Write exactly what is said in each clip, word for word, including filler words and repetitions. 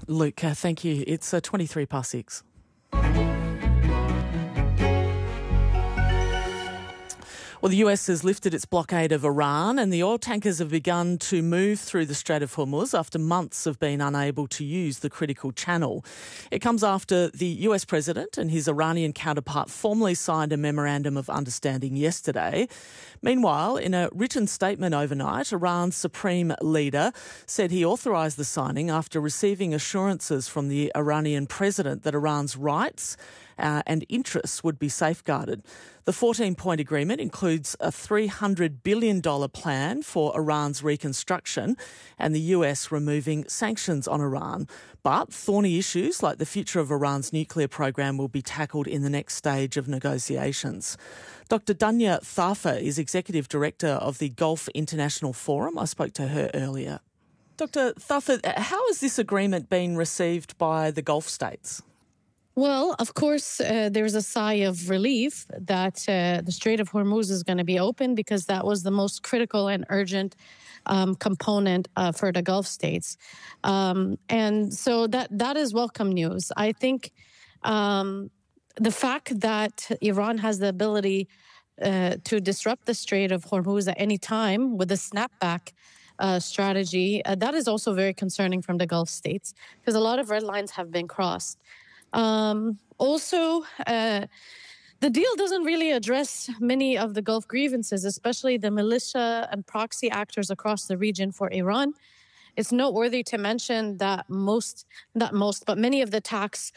Luke, uh, thank you. It's uh, twenty-three past six. Well, the U S has lifted its blockade of Iran and the oil tankers have begun to move through the Strait of Hormuz after months of being unable to use the critical channel. It comes after the U S president and his Iranian counterpart formally signed a memorandum of understanding yesterday. Meanwhile, in a written statement overnight, Iran's supreme leader said he authorised the signing after receiving assurances from the Iranian president that Iran's rights uh, and interests would be safeguarded. The fourteen-point agreement includes a three hundred billion dollars plan for Iran's reconstruction and the U S removing sanctions on Iran. But thorny issues like the future of Iran's nuclear program will be tackled in the next stage of negotiations. Doctor Danya Thafer is Executive Director of the Gulf International Forum. I spoke to her earlier. Doctor Thafer, how has this agreement been received by the Gulf states? Well, of course, uh, there's a sigh of relief that uh, the Strait of Hormuz is going to be open because that was the most critical and urgent um, component uh, for the Gulf states. Um, and so that that is welcome news. I think um, the fact that Iran has the ability uh, to disrupt the Strait of Hormuz at any time with a snapback uh, strategy, uh, that is also very concerning from the Gulf states because a lot of red lines have been crossed. Um, also, uh, the deal doesn't really address many of the Gulf grievances, especially the militia and proxy actors across the region for Iran. It's noteworthy to mention that most, not most, but many of the attacks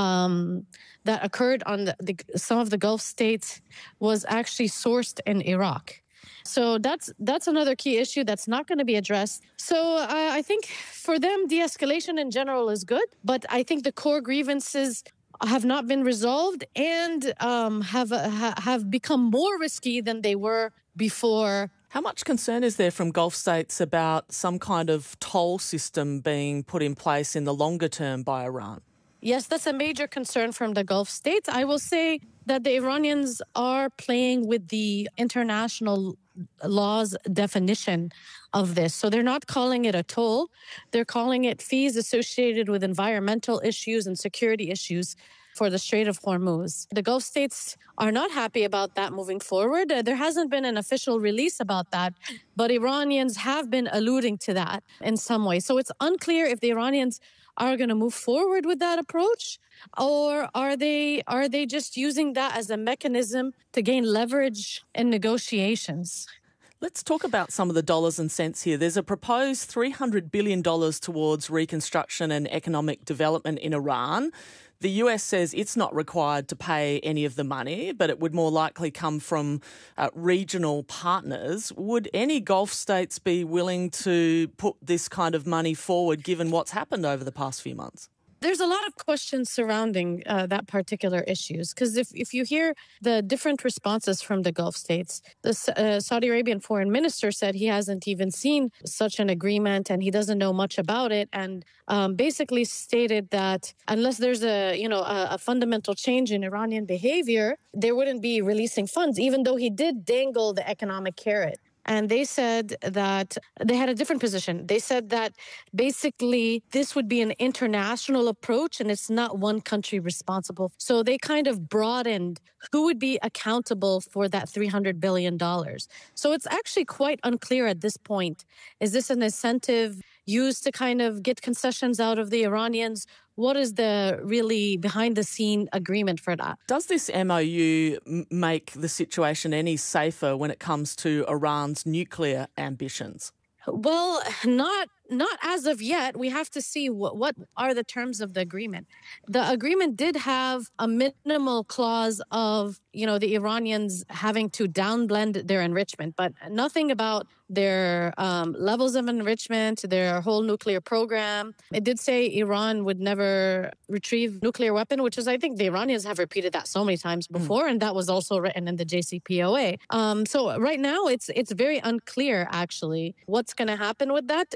um, that occurred on the, the, some of the Gulf states was actually sourced in Iraq. So that's that's another key issue that's not going to be addressed. So uh, I think for them, de-escalation in general is good, but I think the core grievances have not been resolved and um, have uh, ha- have become more risky than they were before. How much concern is there from Gulf states about some kind of toll system being put in place in the longer term by Iran? Yes, that's a major concern from the Gulf states. I will say that the Iranians are playing with the international law's definition of this. So they're not calling it a toll. They're calling it fees associated with environmental issues and security issues for the Strait of Hormuz. The Gulf states are not happy about that moving forward. There hasn't been an official release about that, but Iranians have been alluding to that in some way. So it's unclear if the Iranians are going to move forward with that approach, or are they are they just using that as a mechanism to gain leverage in negotiations? Let's talk about some of the dollars and cents here. There's a proposed three hundred billion dollars towards reconstruction and economic development in Iran. The U S says it's not required to pay any of the money, but it would more likely come from uh, regional partners. Would any Gulf states be willing to put this kind of money forward given what's happened over the past few months? There's a lot of questions surrounding uh, that particular issues, because if, if you hear the different responses from the Gulf states, the uh, Saudi Arabian foreign minister said he hasn't even seen such an agreement and he doesn't know much about it, and um, basically stated that unless there's a you know a, a fundamental change in Iranian behavior, they wouldn't be releasing funds, even though he did dangle the economic carrot. And they said that they had a different position. They said that basically this would be an international approach and it's not one country responsible. So they kind of broadened who would be accountable for that three hundred billion dollars. So it's actually quite unclear at this point. Is this an incentive used to kind of get concessions out of the Iranians? What is the really behind-the-scene agreement for that? Does this M O U make the situation any safer when it comes to Iran's nuclear ambitions? Well, not not as of yet. We have to see what, what are the terms of the agreement. The agreement did have a minimal clause of, you know, the Iranians having to downblend their enrichment, but nothing about their um, levels of enrichment, their whole nuclear program. It did say Iran would never retrieve nuclear weapon, which is, I think the Iranians have repeated that so many times before, mm. and that was also written in the J C P O A. Um, so right now, it's it's very unclear, actually, what's going to happen with that. Tr- the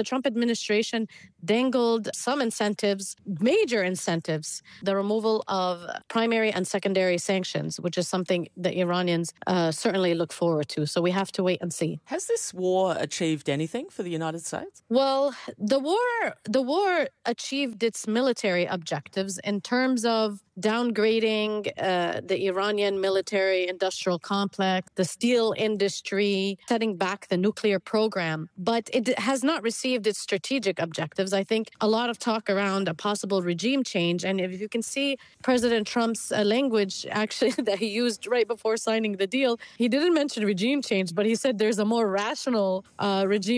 the Trump administration dangled some incentives, major incentives, the removal of primary and secondary sanctions, which is something the Iranians uh, certainly look forward to. So we have to wait and see. Has this war achieved anything for the United States? Well, the war, the war achieved its military objectives in terms of downgrading uh, the Iranian military industrial complex, the steel industry, setting back the nuclear program. But it has not received its strategic objectives. I think a lot of talk around a possible regime change. And if you can see President Trump's uh, language actually that he used right before signing the deal, he didn't mention regime change, but he said there's a more rational uh, regime